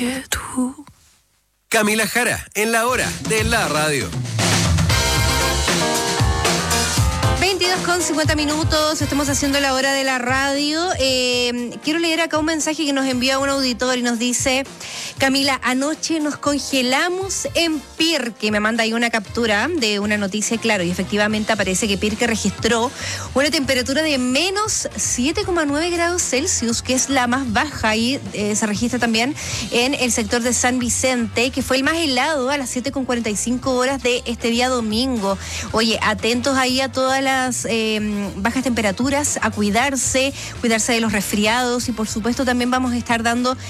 que tú. Camila Jara, en la hora de la radio. 22:50, estamos haciendo la hora de la radio. Quiero leer acá un mensaje que nos envía un auditor y nos dice: Camila, anoche nos congelamos en Pirque. Me manda ahí una captura de una noticia, claro, y efectivamente aparece que Pirque registró una temperatura de menos 7,9 grados Celsius, que es la más baja, y se registra también en el sector de San Vicente, que fue el más helado a las 7:45 horas de este día domingo. Oye, atentos ahí a todas las bajas temperaturas, a cuidarse de los resfriados, y por supuesto también vamos a estar dando